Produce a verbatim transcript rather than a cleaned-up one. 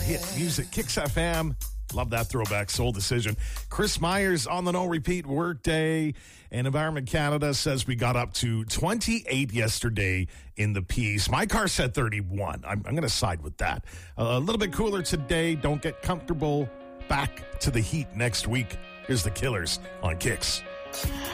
hit music. Kicks F M. Love that throwback soul decision. Chris Myers on the no repeat workday. And Environment Canada says we got up to twenty-eight yesterday in the Peace. My car said thirty-one. I'm, I'm going to side with that. Uh, a little bit cooler today. Don't get comfortable. Back to the heat next week. Here's the Killers on Kicks.